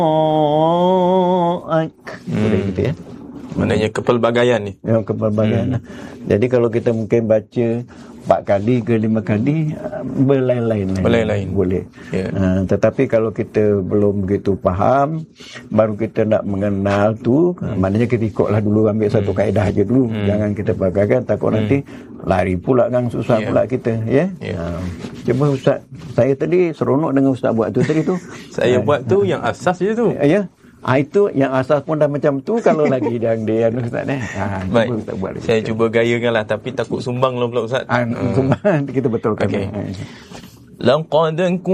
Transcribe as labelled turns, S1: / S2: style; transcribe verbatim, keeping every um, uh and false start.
S1: Boleh
S2: Hmm.
S1: gitu ya.
S2: Maknanya kepelbagaian ni.
S1: Ya, kepelbagaian. Hmm. Jadi kalau kita mungkin baca empat kali ke lima kali, berlain-lain.
S2: Berlain-lain.
S1: Boleh.
S2: Ya.
S1: Ha, tetapi kalau kita belum begitu faham, baru kita nak mengenal tu, hmm. maknanya kita ikutlah dulu, ambil satu
S2: Hmm.
S1: kaedah aja dulu.
S2: Hmm.
S1: Jangan kita bagaikan, takut
S2: Hmm.
S1: nanti lari pula kan, susah
S2: Ya.
S1: pula kita. Ya.
S2: Ya.
S1: Ha. Cuba Ustaz, saya tadi seronok dengan Ustaz buat tu tadi tu.
S2: Saya buat tu yang asas je tu.
S1: Ya. Ah, itu yang asas pun dah macam tu. Kalau lagi yang dia anu Ustaz eh. Ha,
S2: Baik.
S1: cuba Ustaz buat.
S2: Saya cuba gayakan lah, tapi takut sumbang lah pula Ustaz.
S1: Ah,
S2: Hmm.
S1: sumbang kita betulkan.
S2: Okey.
S1: Ha.
S2: Laqad